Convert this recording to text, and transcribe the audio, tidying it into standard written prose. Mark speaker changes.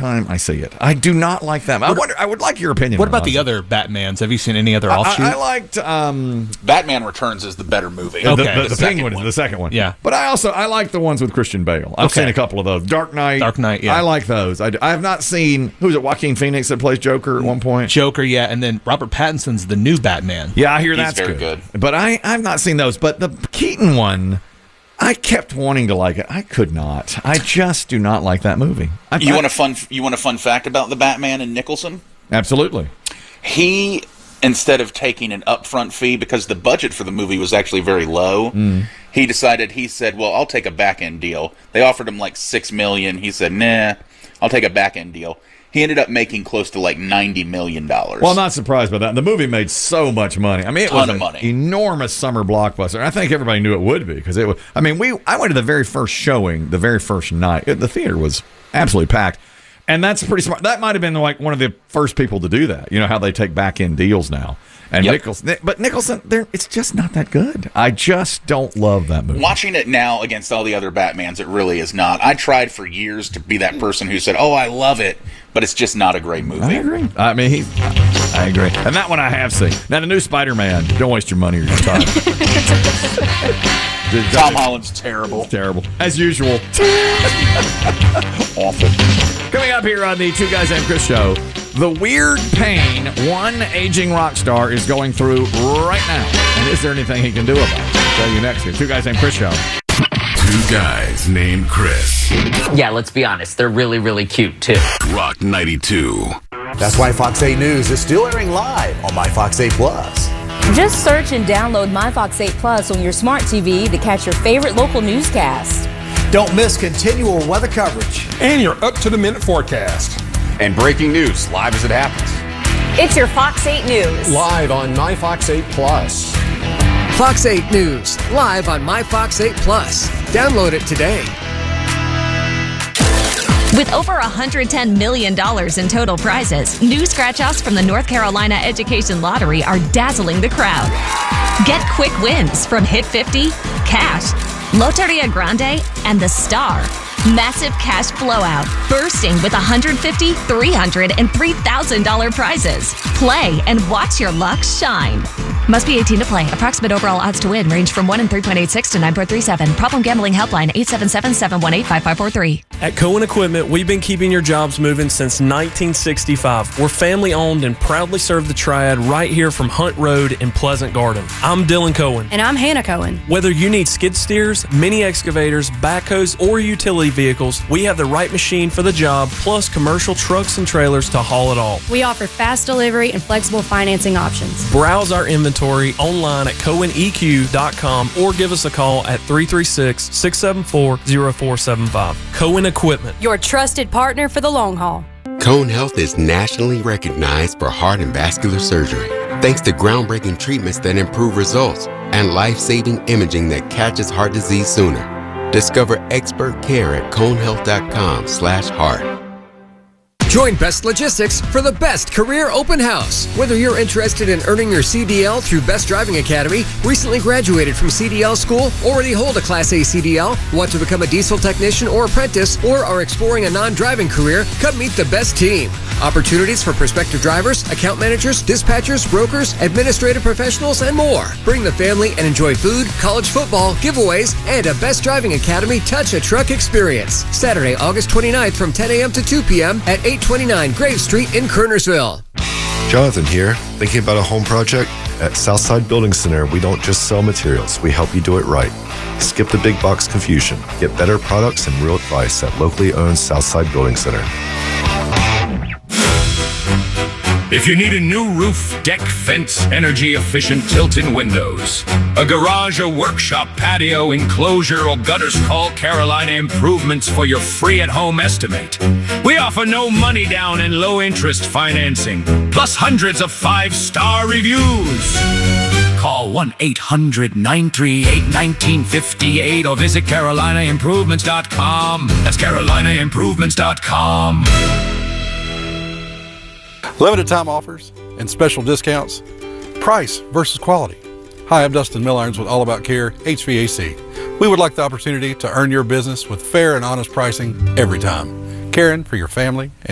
Speaker 1: time I see it. I do not like them. I would like your opinion.
Speaker 2: What about the other Batmans? Have you seen any other offshoots?
Speaker 1: I liked
Speaker 3: Batman Returns is the better movie.
Speaker 1: Okay. The Penguin is the second one.
Speaker 2: Yeah.
Speaker 1: But I like the ones with Christian Bale. I've seen a couple of those. Dark Knight, yeah. I like those. I have not seen, who's it, Joaquin Phoenix that plays Joker at one point?
Speaker 2: Joker, yeah, and then Robert Pattinson's the new Batman.
Speaker 1: Yeah, I hear that's
Speaker 3: very good.
Speaker 1: But I've not seen those. But the Keaton one, I kept wanting to like it. I could not. I just do not like that movie.
Speaker 3: You want a fun fact about the Batman and Nicholson?
Speaker 1: Absolutely.
Speaker 3: He, instead of taking an upfront fee, because the budget for the movie was actually very low, he said, well, I'll take a back-end deal. They offered him like $6 million. He said, nah, I'll take a back-end deal. He ended up making close to like $90 million.
Speaker 1: Well, I'm not surprised by that. The movie made so much money. I mean, it was an enormous summer blockbuster. I think everybody knew it would be because it was. I mean, I went to the very first showing, the very first night. The theater was absolutely packed, and that's pretty smart. That might have been like one of the first people to do that. You know how they take back end deals now. And Nicholson, it's just not that good. I just don't love that movie.
Speaker 3: Watching it now against all the other Batmans, it really is not. I tried for years to be that person who said, "Oh, I love it," but it's just not a great movie.
Speaker 1: I agree. I mean, I agree. And that one I have seen. Now, the new Spider-Man, don't waste your money or your time.
Speaker 3: Tom Holland's terrible.
Speaker 1: Terrible. As usual. Awful. Coming up here on the Two Guys Named Chris show, the weird pain one aging rock star is going through right now. And is there anything he can do about it? I'll tell you next here. Two Guys Named Chris show.
Speaker 4: Two Guys Named Chris.
Speaker 5: Yeah, let's be honest. They're really, really cute, too.
Speaker 4: Rock 92.
Speaker 6: That's why Fox 8 News is still airing live on My Fox 8 Plus.
Speaker 7: Just search and download My Fox 8 Plus on your smart TV to catch your favorite local newscast.
Speaker 6: Don't miss continual weather coverage.
Speaker 8: And your up-to-the-minute forecast.
Speaker 9: And breaking news, live as it happens.
Speaker 10: It's your Fox 8 News.
Speaker 8: Live on My Fox 8 Plus.
Speaker 11: Fox 8 News, live on My Fox 8 Plus. Download it today.
Speaker 12: With over $110 million in total prizes, new scratch-offs from the North Carolina Education Lottery are dazzling the crowd. Get quick wins from Hit 50, Cash, Loteria Grande, and The Star. Massive cash blowout, bursting with $150, $300, and $3,000 prizes. Play and watch your luck shine. Must be 18 to play. Approximate overall odds to win range from 1 in 3.86 to 9.37. Problem gambling helpline 877-718-5543.
Speaker 13: At Cohen Equipment, we've been keeping your jobs moving since 1965. We're family owned and proudly serve the Triad right here from Hunt Road in Pleasant Garden. I'm Dylan Cohen.
Speaker 14: And I'm Hannah Cohen.
Speaker 13: Whether you need skid steers, mini excavators, backhoes, or utility vehicles, we have the right machine for the job, plus commercial trucks and trailers to haul it all.
Speaker 14: We offer fast delivery and flexible financing options.
Speaker 13: Browse our inventory online at CohenEQ.com or give us a call at 336-674-0475. Cohen Equipment,
Speaker 14: your trusted partner for the long haul.
Speaker 15: Cone Health is nationally recognized for heart and vascular surgery, thanks to groundbreaking treatments that improve results and life-saving imaging that catches heart disease sooner. Discover expert care at conehealth.com/heart.
Speaker 11: Join Best Logistics for the best career open house. Whether you're interested in earning your CDL through Best Driving Academy, recently graduated from CDL school, already hold a Class A CDL, want to become a diesel technician or apprentice, or are exploring a non-driving career, come meet the best team. Opportunities for prospective drivers, account managers, dispatchers, brokers, administrative professionals, and more. Bring the family and enjoy food, college football, giveaways, and a Best Driving Academy Touch a Truck experience. Saturday, August 29th from 10 a.m. to 2 p.m. at 829 Grave Street in Kernersville.
Speaker 16: Jonathan here. Thinking about a home project? At Southside Building Center, we don't just sell materials, we help you do it right. Skip the big box confusion. Get better products and real advice at locally owned Southside Building Center.
Speaker 4: If you need a new roof, deck, fence, energy-efficient tilt-in windows, a garage or workshop patio, enclosure, or gutters, call Carolina Improvements for your free at-home estimate. We offer no money down and low-interest financing, plus hundreds of 5-star reviews. Call 1-800-938-1958 or visit CarolinaImprovements.com. That's CarolinaImprovements.com.
Speaker 8: Limited time offers and special discounts. Price versus quality. Hi, I'm Dustin Millarns with All About Care HVAC. We would like the opportunity to earn your business with fair and honest pricing every time. Caring for your family